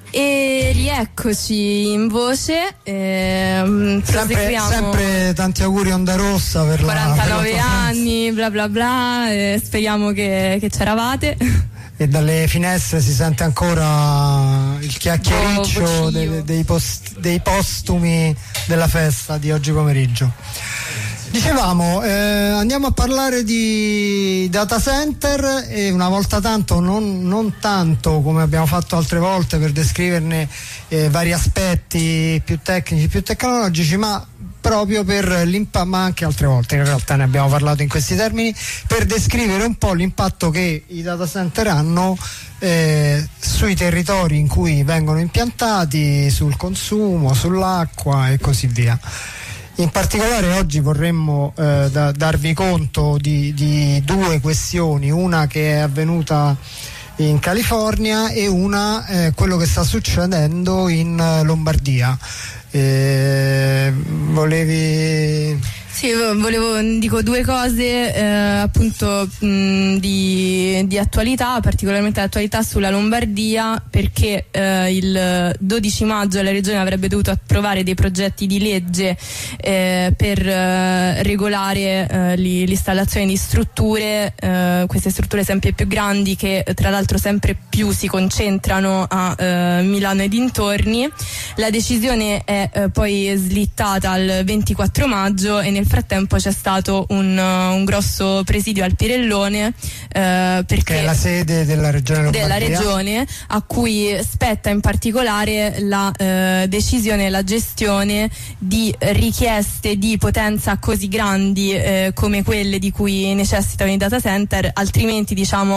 E rieccoci in voce. Sempre tanti auguri Onda Rossa per 49 anni, bla bla bla. Speriamo che c'eravate. E dalle finestre si sente ancora il chiacchiericcio dei postumi della festa di oggi pomeriggio. Dicevamo, andiamo a parlare di data center, e una volta tanto, non tanto come abbiamo fatto altre volte per descriverne vari aspetti più tecnici, più tecnologici, ma proprio per l'impatto, ma anche altre volte in realtà ne abbiamo parlato in questi termini, per descrivere un po' l'impatto che i data center hanno sui territori in cui vengono impiantati, sul consumo, sull'acqua e così via. In particolare oggi vorremmo darvi conto di due questioni, una che è avvenuta in California e una quello che sta succedendo in Lombardia. Sì, dico due cose appunto di attualità, particolarmente attualità sulla Lombardia, perché il 12 maggio la Regione avrebbe dovuto approvare dei progetti di legge per regolare l'installazione di strutture, queste strutture sempre più grandi che tra l'altro sempre più si concentrano a Milano e dintorni. La decisione è poi slittata al 24 maggio e nel frattempo c'è stato un grosso presidio al Pirellone, perché che è la sede della Regione Lombardia, della Regione, a cui spetta in particolare la decisione e la gestione di richieste di potenza così grandi come quelle di cui necessitano i data center, altrimenti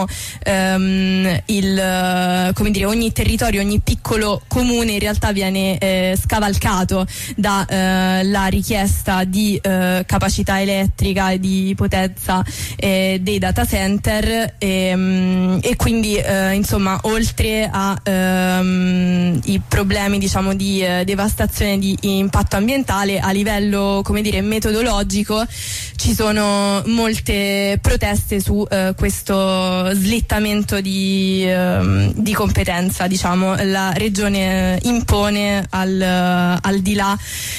ogni territorio, ogni piccolo comune in realtà viene scavalcato da la richiesta di capacità elettrica e di potenza dei data center, e quindi insomma, oltre a i problemi di devastazione, di impatto ambientale, a livello metodologico ci sono molte proteste su questo slittamento di competenza. La Regione impone al di là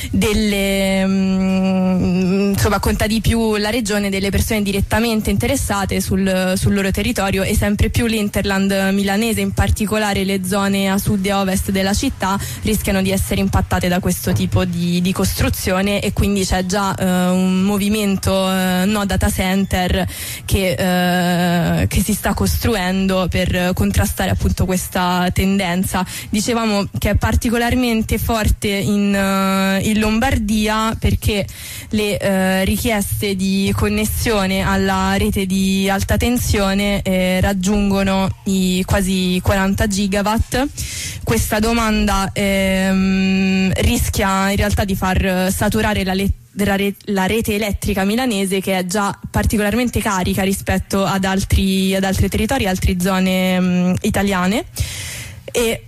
delle conta di più la Regione delle persone direttamente interessate sul loro territorio, e sempre più l'Interland milanese, in particolare le zone a sud e a ovest della città, rischiano di essere impattate da questo tipo di costruzione, e quindi c'è già un movimento no data center che si sta costruendo per contrastare appunto questa tendenza. Dicevamo che è particolarmente forte in Lombardia, perché le richieste di connessione alla rete di alta tensione raggiungono i quasi 40 gigawatt. Questa domanda rischia in realtà di far saturare la rete elettrica milanese, che è già particolarmente carica rispetto ad altri territori, altre zone italiane. E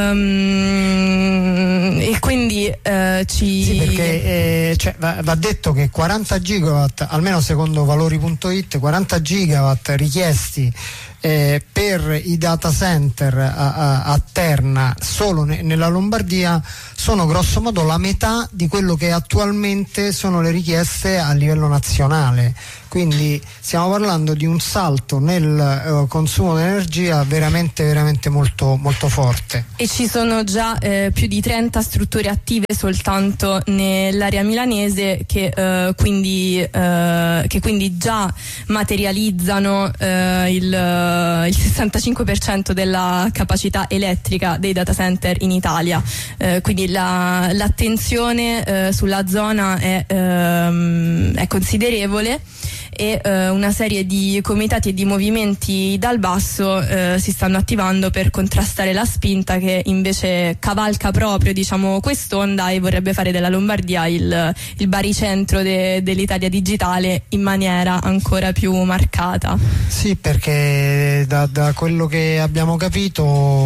quindi sì, perché va detto che 40 gigawatt, almeno secondo valori.it, 40 gigawatt richiesti per i data center a Terna solo nella Lombardia sono grosso modo la metà di quello che attualmente sono le richieste a livello nazionale. Quindi stiamo parlando di un salto nel consumo di energia veramente veramente molto molto forte. E ci sono già più di 30 strutture attive soltanto nell'area milanese che quindi già materializzano il 65% della capacità elettrica dei data center in Italia. Quindi l'attenzione sulla zona è considerevole, e una serie di comitati e di movimenti dal basso si stanno attivando per contrastare la spinta che invece cavalca proprio quest'onda e vorrebbe fare della Lombardia il baricentro dell'Italia digitale in maniera ancora più marcata. Sì, perché da quello che abbiamo capito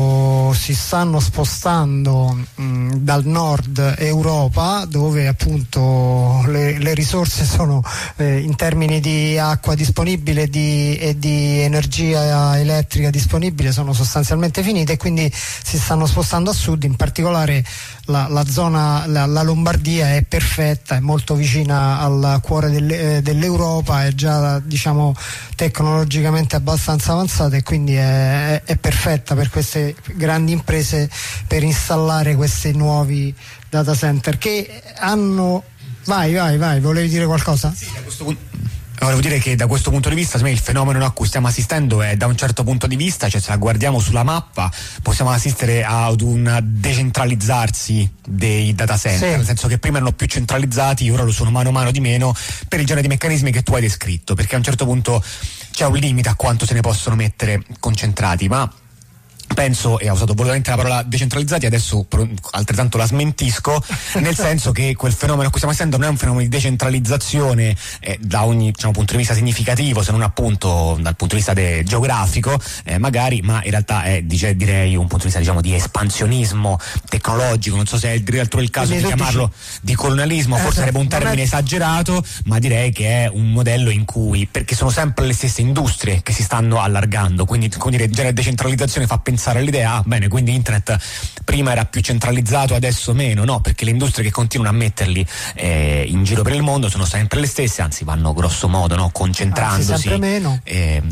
appunto si stanno spostando dal nord Europa, dove appunto le risorse sono in termini di acqua disponibile e di energia elettrica disponibile sono sostanzialmente finite, e quindi si stanno spostando a sud. In particolare la zona, la Lombardia è perfetta, è molto vicina al cuore dell'Europa, è già diciamo tecnologicamente abbastanza avanzata, e quindi è perfetta per queste grandi imprese per installare questi nuovi data center che hanno. Vai, volevi dire qualcosa? Sì, da questo punto. Volevo dire che da questo punto di vista, il fenomeno a cui stiamo assistendo è, da un certo punto di vista, cioè se la guardiamo sulla mappa, possiamo assistere ad un decentralizzarsi dei data center, sì. Nel senso che prima erano più centralizzati, ora lo sono mano a mano di meno, per il genere di meccanismi che tu hai descritto, perché a un certo punto c'è un limite a quanto se ne possono mettere concentrati, ma penso, e ho usato volutamente la parola decentralizzati, adesso altrettanto la smentisco, nel senso che quel fenomeno a cui stiamo assistendo non è un fenomeno di decentralizzazione da ogni punto di vista significativo, se non appunto dal punto di vista geografico, magari, ma in realtà è direi un punto di vista di espansionismo tecnologico. Non so se è il caso di chiamarlo di colonialismo, forse sarebbe un termine esagerato, ma direi che è un modello in cui, perché sono sempre le stesse industrie che si stanno allargando, quindi come dire, genere decentralizzazione fa pensare all'idea, bene, quindi internet prima era più centralizzato, adesso meno, no, perché le industrie che continuano a metterli in giro per il mondo sono sempre le stesse, anzi vanno grosso modo, no, concentrandosi, sempre meno,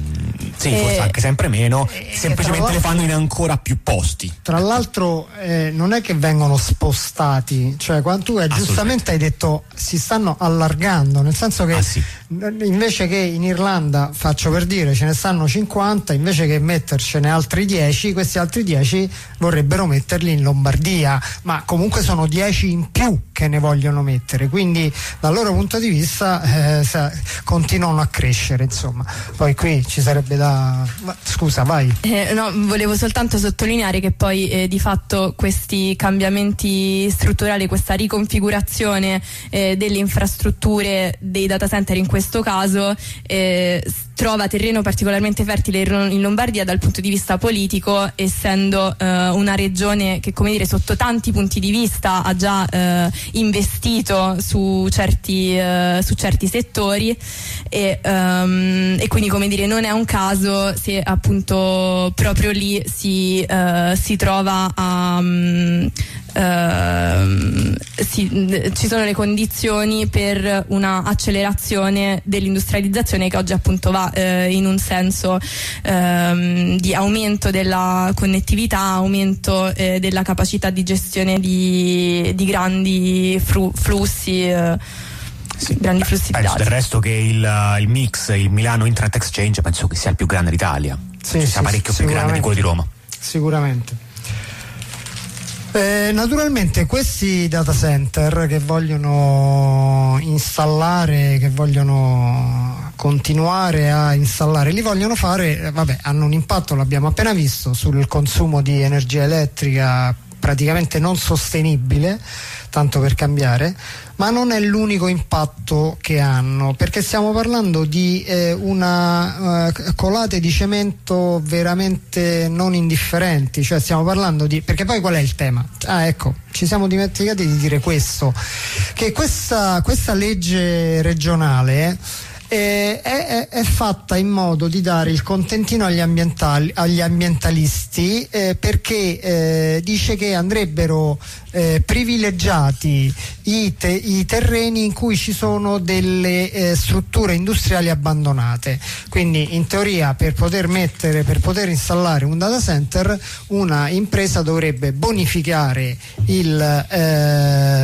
forse anche sempre meno, semplicemente le fanno in ancora più posti. Tra l'altro non è che vengono spostati, cioè quando tu giustamente hai detto si stanno allargando, nel senso che invece che in Irlanda, faccio per dire, ce ne stanno 50, invece che mettercene altri 10, questi altri 10 vorrebbero metterli in Lombardia, ma comunque sono 10 in più che ne vogliono mettere, quindi dal loro punto di vista continuano a crescere, insomma. Poi qui ci sarebbe scusa, vai. No, volevo soltanto sottolineare che poi di fatto questi cambiamenti strutturali, questa riconfigurazione delle infrastrutture dei data center in questo caso trova terreno particolarmente fertile in Lombardia dal punto di vista politico, essendo una regione che, come dire, sotto tanti punti di vista ha già investito su certi settori, e quindi, come dire, non è un caso se appunto proprio lì si trova a ci sono le condizioni per una accelerazione dell'industrializzazione che oggi appunto va in un senso di aumento della connettività, aumento della capacità di gestione di grandi flussi. Grandi flussi di dati. Del resto che il mix, il Milano Internet Exchange, penso che sia il più grande d'Italia, sia parecchio più grande di quello di Roma. Sicuramente. Naturalmente questi data center che vogliono installare, che vogliono continuare a installare, li vogliono fare, hanno un impatto, l'abbiamo appena visto, sul consumo di energia elettrica praticamente non sostenibile, tanto per cambiare, ma non è l'unico impatto che hanno, perché stiamo parlando di una colate di cemento veramente non indifferenti, cioè stiamo parlando di, perché poi qual è il tema? Ecco, ci siamo dimenticati di dire questo, che questa legge regionale è fatta in modo di dare il contentino agli ambientalisti, perché dice che andrebbero privilegiati i terreni in cui ci sono delle strutture industriali abbandonate. Quindi in teoria per poter installare un data center, una impresa dovrebbe bonificare il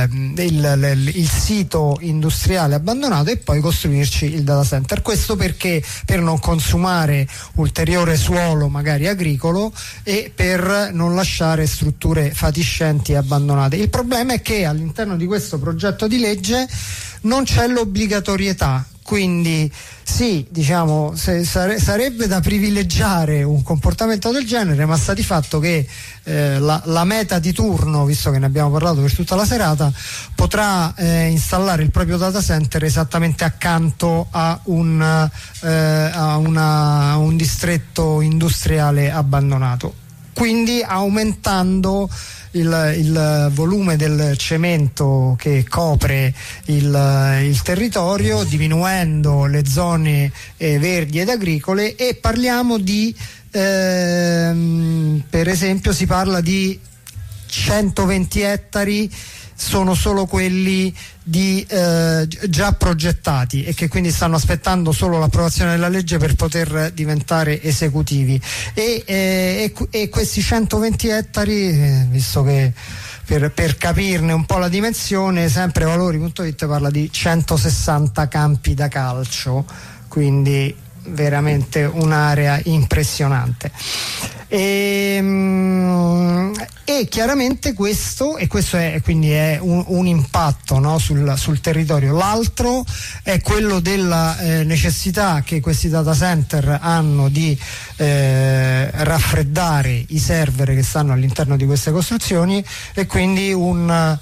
sito industriale abbandonato e poi costruirci il data center. Questo perché? Per non consumare ulteriore suolo magari agricolo e per non lasciare strutture fatiscenti abbandonate. Il problema è che all'interno di questo progetto di legge non c'è l'obbligatorietà, quindi sì, diciamo, sarebbe da privilegiare un comportamento del genere, ma sta di fatto che la meta di turno, visto che ne abbiamo parlato per tutta la serata, potrà installare il proprio data center esattamente accanto a un distretto industriale abbandonato. quindi aumentando il volume del cemento che copre il territorio, diminuendo le zone verdi ed agricole, e parliamo di per esempio si parla di 120 ettari, sono solo quelli già progettati e che quindi stanno aspettando solo l'approvazione della legge per poter diventare esecutivi, e questi 120 ettari, visto che per capirne un po' la dimensione, sempre Valori.it parla di 160 campi da calcio, quindi veramente un'area impressionante. E chiaramente questo è quindi è un impatto, no, sul territorio. L'altro è quello della necessità che questi data center hanno di raffreddare i server che stanno all'interno di queste costruzioni, e quindi un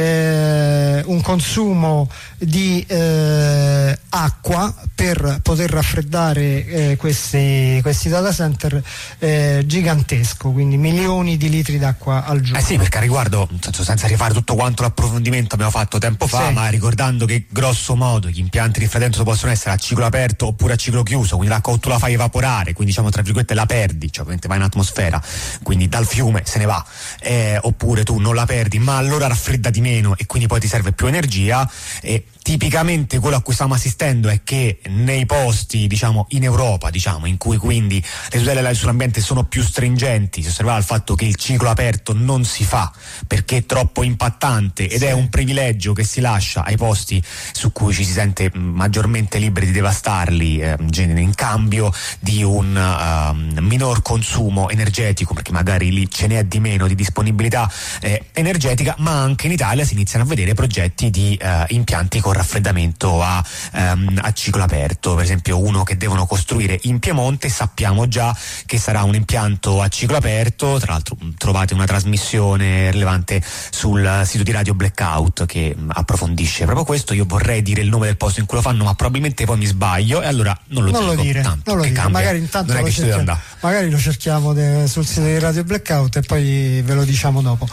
consumo di acqua per poter raffreddare questi data center gigantesco, quindi milioni di litri d'acqua al giorno. Sì, perché a riguardo, senza rifare tutto quanto l'approfondimento abbiamo fatto tempo fa, ma ricordando che grosso modo gli impianti di raffreddamento possono essere a ciclo aperto oppure a ciclo chiuso, quindi l'acqua tu la fai evaporare, quindi diciamo tra virgolette la perdi, cioè ovviamente va in atmosfera, quindi dal fiume se ne va, oppure tu non la perdi ma allora raffredda di meno e quindi poi ti serve più energia. Tipicamente quello a cui stiamo assistendo è che nei posti, diciamo, in Europa, diciamo, in cui quindi le tutele sull'ambiente sono più stringenti, si osserva il fatto che il ciclo aperto non si fa perché è troppo impattante ed è un privilegio che si lascia ai posti su cui ci si sente maggiormente liberi di devastarli, in cambio di un minor consumo energetico, perché magari lì ce n'è di meno di disponibilità energetica. Ma anche in Italia si iniziano a vedere progetti di impianti con raffreddamento a ciclo aperto, per esempio uno che devono costruire in Piemonte. Sappiamo già che sarà un impianto a ciclo aperto, tra l'altro trovate una trasmissione rilevante sul sito di Radio Blackout che approfondisce proprio questo. Io vorrei dire il nome del posto in cui lo fanno, ma probabilmente poi mi sbaglio e allora non lo dico, tanto che cambia. Magari intanto magari lo cerchiamo sul sito di Radio Blackout e poi ve lo diciamo dopo.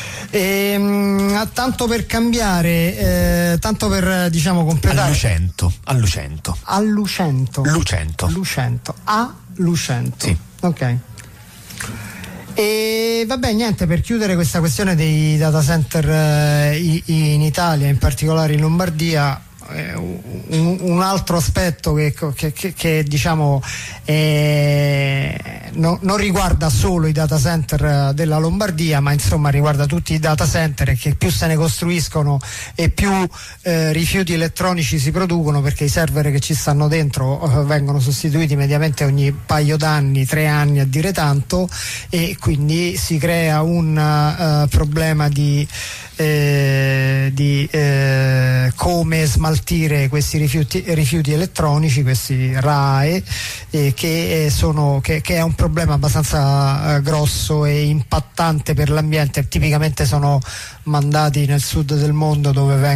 Tanto per cambiare, tanto per diciamo completare. A Lucento. Sì. Ok. E vabbè, niente, per chiudere questa questione dei data center in Italia, in particolare in Lombardia, un altro aspetto che diciamo non riguarda solo i data center della Lombardia, ma insomma riguarda tutti i data center, e che più se ne costruiscono e più rifiuti elettronici si producono, perché i server che ci stanno dentro vengono sostituiti mediamente ogni paio d'anni, 3 anni a dire tanto, e quindi si crea un problema di come smaltire questi rifiuti elettronici, questi RAEE, che è un problema abbastanza grosso e impattante per l'ambiente. Tipicamente sono mandati nel sud del mondo,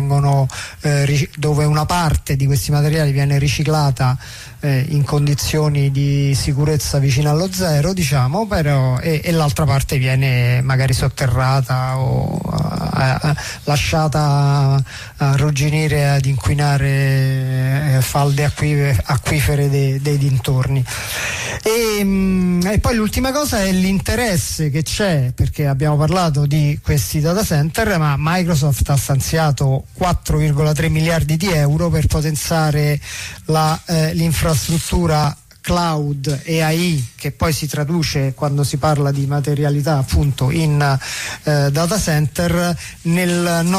dove una parte di questi materiali viene riciclata in condizioni di sicurezza vicino allo zero, diciamo, però, e l'altra parte viene magari sotterrata o lasciata a arrugginire, ad inquinare falde acquifere dei dintorni. E poi l'ultima cosa è l'interesse che c'è, perché abbiamo parlato di questi data center, ma Microsoft ha stanziato 4,3 miliardi di euro per potenziare l'infrastruttura cloud e AI, che poi si traduce, quando si parla di materialità, appunto in data center nel nord